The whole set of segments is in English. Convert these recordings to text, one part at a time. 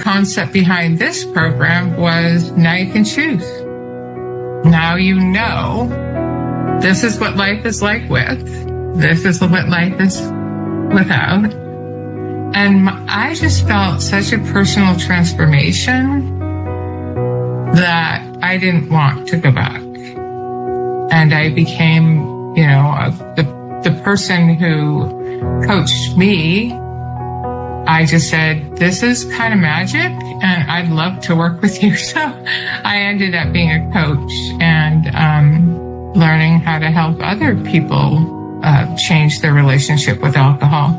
concept behind this program was now you can choose. Now you know this is what life is like with. This is what life is without. And I just felt such a personal transformation that I didn't want to go back. And I became, the person who coached me. I just said, this is kind of magic and I'd love to work with you. So I ended up being a coach and learning how to help other people change their relationship with alcohol.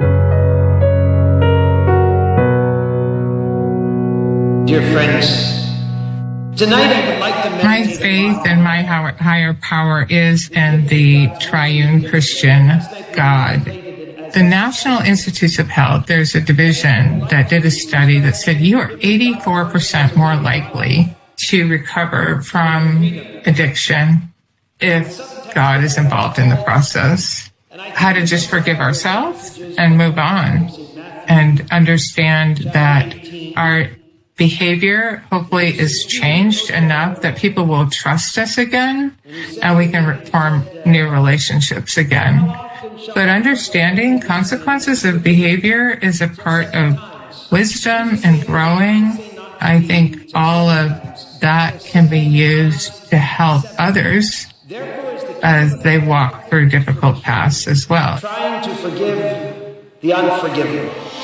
Dear friends, tonight I would like to my faith and my higher power is in the triune Christian God. The National Institutes of Health, there's a division that did a study that said you are 84% more likely to recover from addiction if God is involved in the process. How to just forgive ourselves and move on and understand that our behavior hopefully is changed enough that people will trust us again and we can form new relationships again. But understanding consequences of behavior is a part of wisdom and growing. I think all of that can be used to help others as they walk through difficult paths as well. Trying to forgive the unforgivable.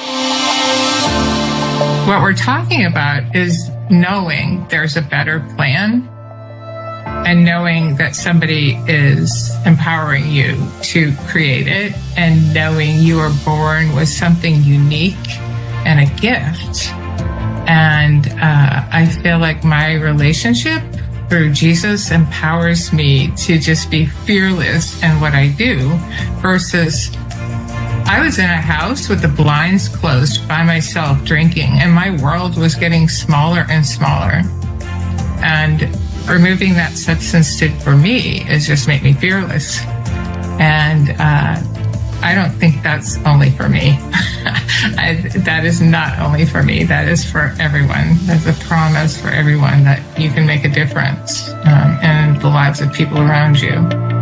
What we're talking about is knowing there's a better plan and knowing that somebody is empowering you to create it and knowing you are born with something unique and a gift. And I feel like my relationship through Jesus empowers me to just be fearless in what I do versus I was in a house with the blinds closed by myself drinking, and my world was getting smaller and smaller. And removing that substance did for me is just make me fearless. And I don't think that's only for me. That is not only for me. That is for everyone. There's a promise for everyone that you can make a difference in the lives of people around you.